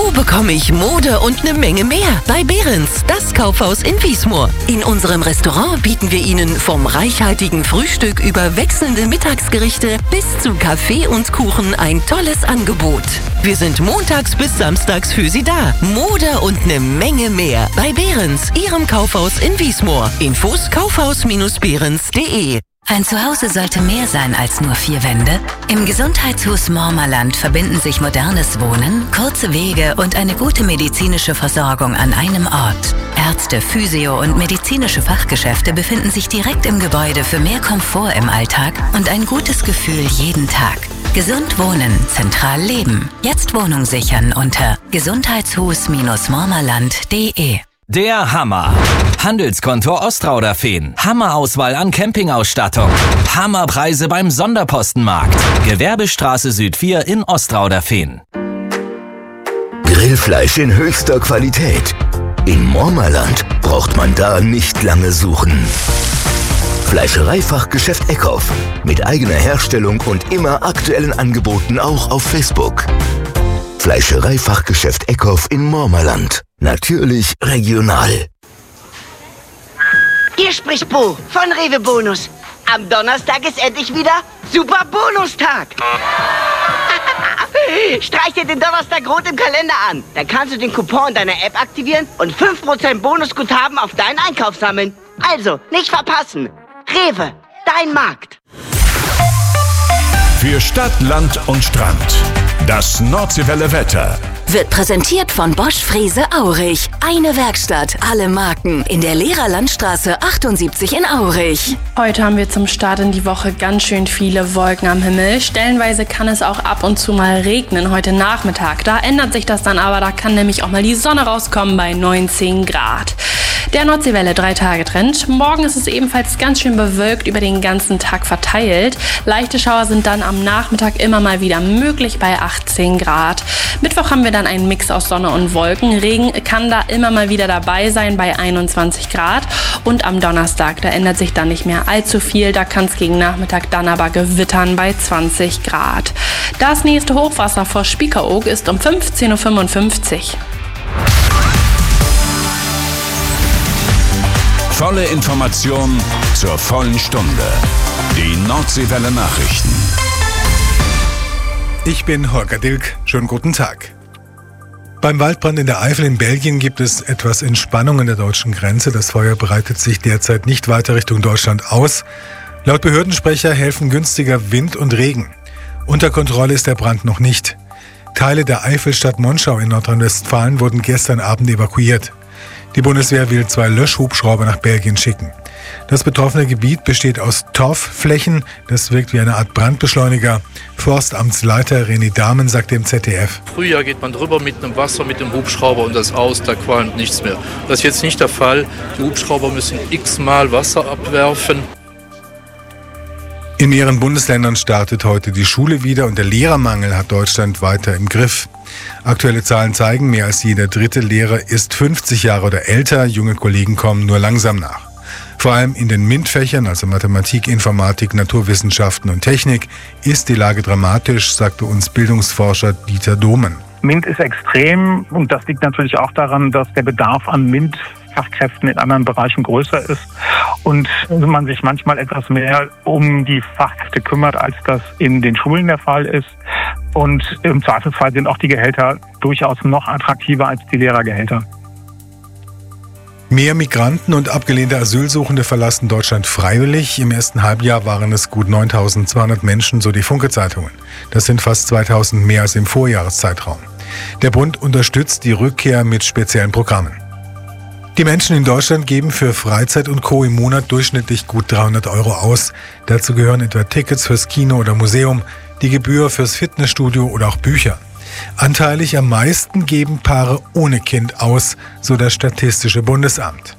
Wo bekomme ich Mode und eine Menge mehr? Bei Behrens, das Kaufhaus in Wiesmoor. In unserem Restaurant bieten wir Ihnen vom reichhaltigen Frühstück über wechselnde Mittagsgerichte bis zu Kaffee und Kuchen ein tolles Angebot. Wir sind montags bis samstags für Sie da. Mode und eine Menge mehr. Bei Behrens, Ihrem Kaufhaus in Wiesmoor. Infos kaufhaus-behrens.de. Ein Zuhause sollte mehr sein als nur 4 Wände. Im Gesundheitshus Mormerland verbinden sich modernes Wohnen, kurze Wege und eine gute medizinische Versorgung an einem Ort. Ärzte, Physio- und medizinische Fachgeschäfte befinden sich direkt im Gebäude für mehr Komfort im Alltag und ein gutes Gefühl jeden Tag. Gesund wohnen, zentral leben. Jetzt Wohnung sichern unter gesundheitshus-mormerland.de. Der Hammer. Handelskontor Ostrauderfehn. Hammerauswahl an Campingausstattung. Hammerpreise beim Sonderpostenmarkt. Gewerbestraße Süd 4 in Ostrauderfehn. Grillfleisch in höchster Qualität. In Mormerland braucht man da nicht lange suchen. Fleischereifachgeschäft Eckhoff. Mit eigener Herstellung und immer aktuellen Angeboten auch auf Facebook. Fleischereifachgeschäft Eckhoff in Mormerland. Natürlich regional. Hier spricht Bo von Rewe Bonus. Am Donnerstag ist endlich wieder Super Bonustag. Streich dir den Donnerstag rot im Kalender an. Dann kannst du den Coupon in deiner App aktivieren und 5% Bonusguthaben auf deinen Einkauf sammeln. Also, nicht verpassen. Rewe, dein Markt. Für Stadt, Land und Strand. Das Nordseewelle Wetter. Wird präsentiert von Bosch Frese Aurich. Eine Werkstatt, alle Marken. In der Lehrerlandstraße 78 in Aurich. Heute haben wir zum Start in die Woche ganz schön viele Wolken am Himmel. Stellenweise kann es auch ab und zu mal regnen heute Nachmittag. Da ändert sich das dann aber. Da kann nämlich auch mal die Sonne rauskommen bei 19 Grad. Der Nordseewelle 3-Tage-Trend. Morgen ist es ebenfalls ganz schön bewölkt über den ganzen Tag verteilt. Leichte Schauer sind dann am Nachmittag immer mal wieder möglich bei 18 Grad. Mittwoch haben wir dann einen Mix aus Sonne und Wolken. Regen kann da immer mal wieder dabei sein bei 21 Grad. Und am Donnerstag, da ändert sich dann nicht mehr allzu viel. Da kann es gegen Nachmittag dann aber gewittern bei 20 Grad. Das nächste Hochwasser vor Spiekeroog ist um 15.55 Uhr. Volle Information zur vollen Stunde. Die Nordseewelle Nachrichten. Ich bin Holger Dilk. Schönen guten Tag. Beim Waldbrand in der Eifel in Belgien gibt es etwas Entspannung an der deutschen Grenze. Das Feuer breitet sich derzeit nicht weiter Richtung Deutschland aus. Laut Behördensprecher helfen günstiger Wind und Regen. Unter Kontrolle ist der Brand noch nicht. Teile der Eifelstadt Monschau in Nordrhein-Westfalen wurden gestern Abend evakuiert. Die Bundeswehr will 2 Löschhubschrauber nach Belgien schicken. Das betroffene Gebiet besteht aus Torfflächen. Das wirkt wie eine Art Brandbeschleuniger. Forstamtsleiter René Dahmen sagte im ZDF. Frühjahr geht man drüber mit dem Wasser, mit dem Hubschrauber und das aus, da qualmt nichts mehr. Das ist jetzt nicht der Fall. Die Hubschrauber müssen x-mal Wasser abwerfen. In mehreren Bundesländern startet heute die Schule wieder und der Lehrermangel hat Deutschland weiter im Griff. Aktuelle Zahlen zeigen, mehr als jeder 3. Lehrer ist 50 Jahre oder älter. Junge Kollegen kommen nur langsam nach. Vor allem in den MINT-Fächern, also Mathematik, Informatik, Naturwissenschaften und Technik, ist die Lage dramatisch, sagte uns Bildungsforscher Dieter Dohmen. MINT ist extrem und das liegt natürlich auch daran, dass der Bedarf an MINT-Fachkräften in anderen Bereichen größer ist und man sich manchmal etwas mehr um die Fachkräfte kümmert, als das in den Schulen der Fall ist. Und im Zweifelsfall sind auch die Gehälter durchaus noch attraktiver als die Lehrergehälter. Mehr Migranten und abgelehnte Asylsuchende verlassen Deutschland freiwillig. Im ersten Halbjahr waren es gut 9.200 Menschen, so die Funke-Zeitungen. Das sind fast 2.000 mehr als im Vorjahreszeitraum. Der Bund unterstützt die Rückkehr mit speziellen Programmen. Die Menschen in Deutschland geben für Freizeit und Co. im Monat durchschnittlich gut 300 € aus. Dazu gehören etwa Tickets fürs Kino oder Museum, die Gebühr fürs Fitnessstudio oder auch Bücher. Anteilig am meisten geben Paare ohne Kind aus, so das Statistische Bundesamt.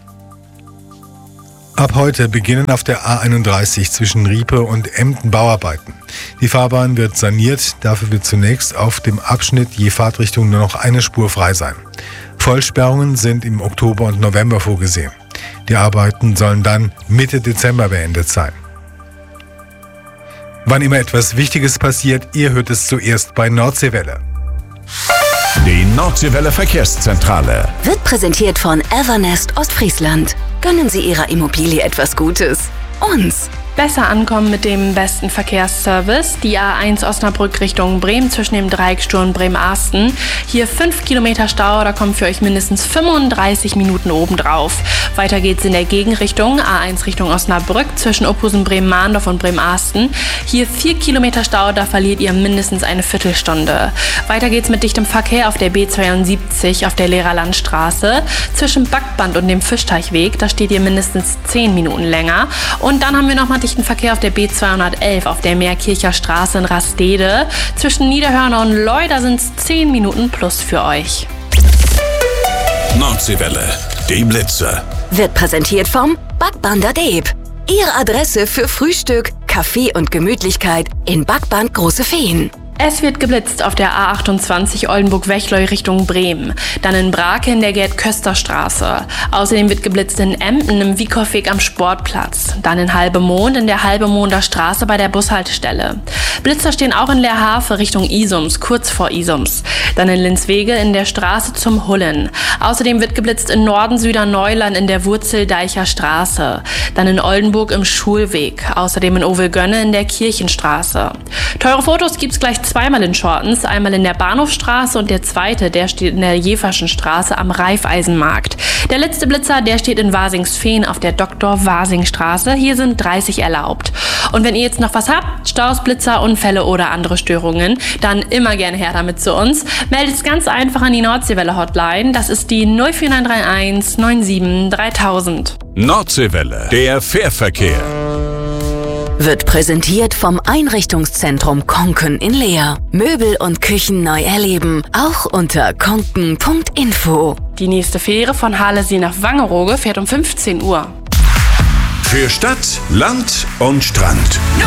Ab heute beginnen auf der A31 zwischen Riepe und Emden Bauarbeiten. Die Fahrbahn wird saniert, dafür wird zunächst auf dem Abschnitt je Fahrtrichtung nur noch eine Spur frei sein. Vollsperrungen sind im Oktober und November vorgesehen. Die Arbeiten sollen dann Mitte Dezember beendet sein. Wann immer etwas Wichtiges passiert, ihr hört es zuerst bei Nordseewelle. Die Nordseewelle Verkehrszentrale. Wird präsentiert von Evernest Ostfriesland. Gönnen Sie Ihrer Immobilie etwas Gutes. Uns. Besser ankommen mit dem besten Verkehrsservice. Die A1 Osnabrück Richtung Bremen zwischen dem Dreiecksturm Bremen-Arsten. Hier 5 Kilometer Stau, da kommen für euch mindestens 35 Minuten obendrauf. Weiter geht's in der Gegenrichtung, A1 Richtung Osnabrück zwischen Ophusen Bremen-Mahndorf und Bremen-Arsten. Hier 4 Kilometer Stau, da verliert ihr mindestens eine Viertelstunde. Weiter geht's mit dichtem Verkehr auf der B72 auf der Lehrerlandstraße. Zwischen Backband und dem Fischteichweg, da steht ihr mindestens 10 Minuten länger. Und dann haben wir nochmal dichten Verkehr auf der B211 auf der Meerkircher Straße in Rastede. Zwischen Niederhörner und Leu, da sind es 10 Minuten plus für euch. Nordseewelle, die Blitzer. Wird präsentiert vom Backbander Deeb. Ihre Adresse für Frühstück, Kaffee und Gemütlichkeit in Backband Große Feen. Es wird geblitzt auf der A28 Oldenburg-Wechleu Richtung Bremen. Dann in Brake in der Gerd-Köster-Straße. Außerdem wird geblitzt in Emden im Wiekow-Weg am Sportplatz. Dann in Halbemond in der Halbemonder Straße bei der Bushaltestelle. Blitzer stehen auch in Leerhafe Richtung Isums, kurz vor Isums. Dann in Linswege in der Straße zum Hullen. Außerdem wird geblitzt in Norden-Süderneuland in der Wurzeldeicher Straße. Dann in Oldenburg im Schulweg. Außerdem in Ovelgönne in der Kirchenstraße. Teure Fotos gibt's gleich zweimal in Shortens, einmal in der Bahnhofstraße und der zweite, der steht in der Jeverschen Straße am Raiffeisenmarkt. Der letzte Blitzer, der steht in Wasingsfehn auf der Dr.-Wasing-Straße. Hier sind 30 erlaubt. Und wenn ihr jetzt noch was habt, Staus, Blitzer, Unfälle oder andere Störungen, dann immer gerne her damit zu uns. Meldet es ganz einfach an die Nordseewelle Hotline. Das ist die 04931 97 3000. Nordseewelle, der Fährverkehr. Wird präsentiert vom Einrichtungszentrum Konken in Leer. Möbel und Küchen neu erleben, auch unter konken.info. Die nächste Fähre von Halesee nach Wangerooge fährt um 15 Uhr. Für Stadt, Land und Strand.